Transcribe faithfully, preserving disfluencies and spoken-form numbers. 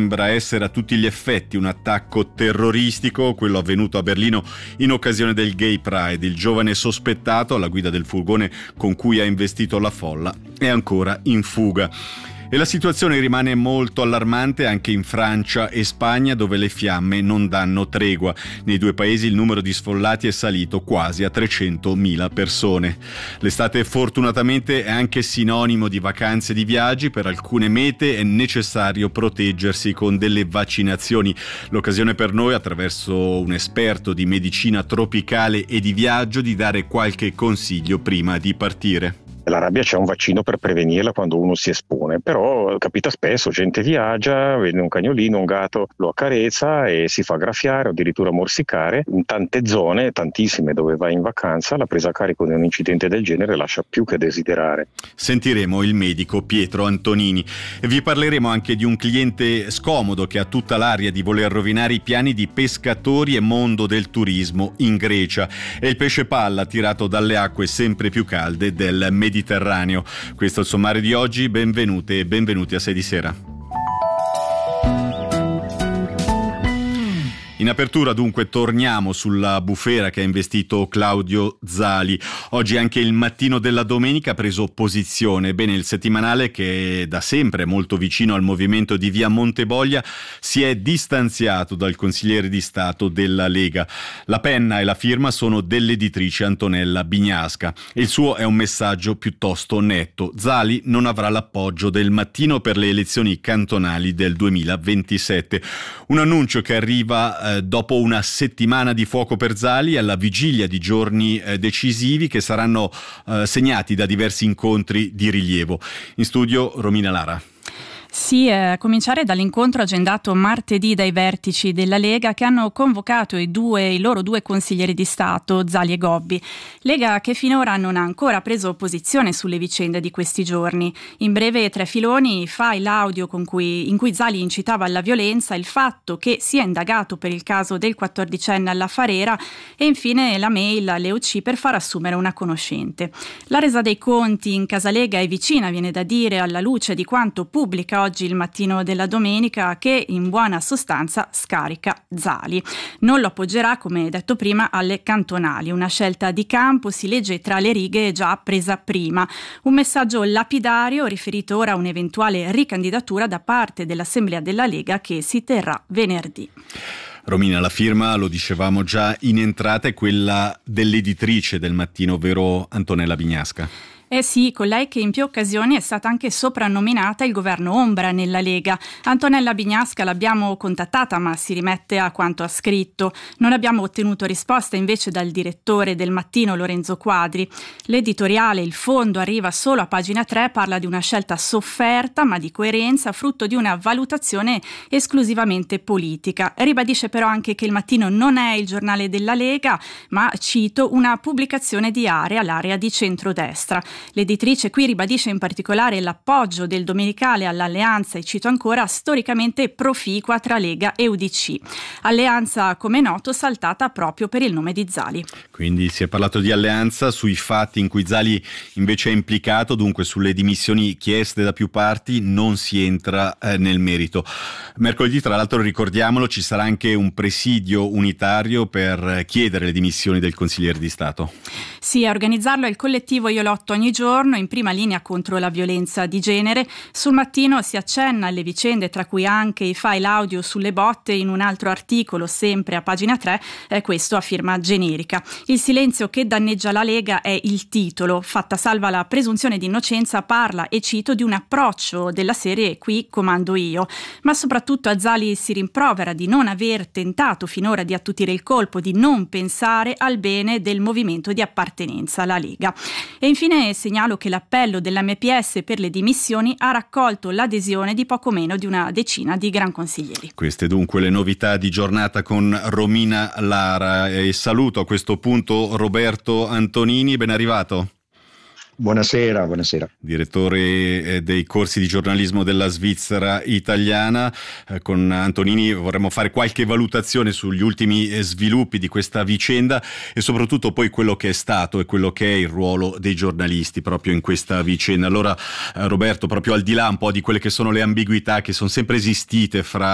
sembra essere a tutti gli effetti un attacco terroristico, quello avvenuto a Berlino in occasione del Gay Pride. Il giovane sospettato alla guida del furgone con cui ha investito la folla è ancora in fuga. E la situazione rimane molto allarmante anche in Francia e Spagna, dove le fiamme non danno tregua. Nei due paesi il numero di sfollati è salito quasi a trecentomila persone. L'estate fortunatamente è anche sinonimo di vacanze e di viaggi. Per alcune mete è necessario proteggersi con delle vaccinazioni. L'occasione per noi, attraverso un esperto di medicina tropicale e di viaggio, di dare qualche consiglio prima di partire. La rabbia c'è un vaccino per prevenirla quando uno si espone, però capita spesso, gente viaggia, vede un cagnolino, un gatto, lo accarezza e si fa graffiare o addirittura morsicare. In tante zone, tantissime dove vai in vacanza, la presa a carico di un incidente del genere lascia più che desiderare. Sentiremo il medico Pietro Antonini e vi parleremo anche di un cliente scomodo che ha tutta l'aria di voler rovinare i piani di pescatori e mondo del turismo in Grecia. È il pesce palla tirato dalle acque sempre più calde del Mediterraneo. Mediterraneo. Questo è il sommario di oggi, benvenute e benvenuti a sei di sera. In apertura dunque torniamo sulla bufera che ha investito Claudio Zali. Oggi anche il Mattino della Domenica ha preso posizione. Ebbene, il settimanale, che da sempre è molto vicino al movimento di via Monteboglia, si è distanziato dal consigliere di Stato della Lega. La penna e la firma sono dell'editrice Antonella Bignasca e il suo è un messaggio piuttosto netto. Zali non avrà l'appoggio del Mattino per le elezioni cantonali del duemilaventisette. Un annuncio che arriva eh, dopo una settimana di fuoco per Zali, alla vigilia di giorni eh, decisivi che saranno eh, segnati da diversi incontri di rilievo. In studio Romina Lara. Sì, a cominciare dall'incontro agendato martedì dai vertici della Lega, che hanno convocato i, due, i loro due consiglieri di Stato, Zali e Gobbi. Lega che finora non ha ancora preso posizione sulle vicende di questi giorni. In breve, tre filoni: file l'audio con cui, in cui Zali incitava alla violenza, il fatto che sia indagato per il caso del quattordicenne alla Farera e infine la mail alle U C per far assumere una conoscente. La resa dei conti in casa Lega è vicina, viene da dire, alla luce di quanto pubblica oggi il Mattino della Domenica, che in buona sostanza scarica Zali. Non lo appoggerà, come detto prima, alle cantonali. Una scelta di campo, si legge tra le righe, già presa prima. Un messaggio lapidario riferito ora a un'eventuale ricandidatura da parte dell'Assemblea della Lega che si terrà venerdì. Romina, la firma, lo dicevamo già in entrata, è quella dell'editrice del Mattino, ovvero Antonella Bignasca. Eh sì, con lei che in più occasioni è stata anche soprannominata il governo ombra nella Lega. Antonella Bignasca l'abbiamo contattata, ma si rimette a quanto ha scritto. Non abbiamo ottenuto risposta invece dal direttore del Mattino, Lorenzo Quadri. L'editoriale, il fondo, arriva solo a pagina tre, parla di una scelta sofferta ma di coerenza, frutto di una valutazione esclusivamente politica. Ribadisce però anche che il Mattino non è il giornale della Lega, ma, cito, una pubblicazione di area, l'area di centrodestra. L'editrice qui ribadisce in particolare l'appoggio del Domenicale all'alleanza, e cito ancora, storicamente proficua tra Lega e U D C. Alleanza, come noto, saltata proprio per il nome di Zali. Quindi si è parlato di alleanza sui fatti in cui Zali invece è implicato, dunque sulle dimissioni chieste da più parti non si entra eh, nel merito. Mercoledì, tra l'altro, ricordiamolo, ci sarà anche un presidio unitario per chiedere le dimissioni del consigliere di Stato. Sì, a organizzarlo è il collettivo Io Lotto Ogni Giorno, in prima linea contro la violenza di genere. Sul Mattino si accenna alle vicende, tra cui anche i file audio sulle botte, in un altro articolo, sempre a pagina tre, eh, questo a firma generica. Il silenzio che danneggia la Lega è il titolo. Fatta salva la presunzione di innocenza, parla, e cito, di un approccio della serie "qui comando io". Ma soprattutto a Zali si rimprovera di non aver tentato finora di attutire il colpo, di non pensare al bene del movimento di appartenenza alla Lega. E infine segnalo che l'appello dell'M P S per le dimissioni ha raccolto l'adesione di poco meno di una decina di gran consiglieri. Queste dunque le novità di giornata con Romina Lara, e saluto a questo punto Roberto Antonini, ben arrivato. Buonasera, buonasera. Direttore eh, dei corsi di giornalismo della Svizzera Italiana. Eh, con Antonini vorremmo fare qualche valutazione sugli ultimi eh, sviluppi di questa vicenda e soprattutto poi quello che è stato e quello che è il ruolo dei giornalisti proprio in questa vicenda. Allora eh, Roberto, proprio al di là un po' di quelle che sono le ambiguità che sono sempre esistite fra